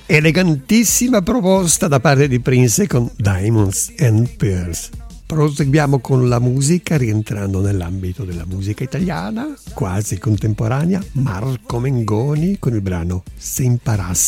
Elegantissima proposta da parte di Prince con Diamonds and Pearls. Proseguiamo con la musica, rientrando nell'ambito della musica italiana, quasi contemporanea, Marco Mengoni con il brano Se imparasse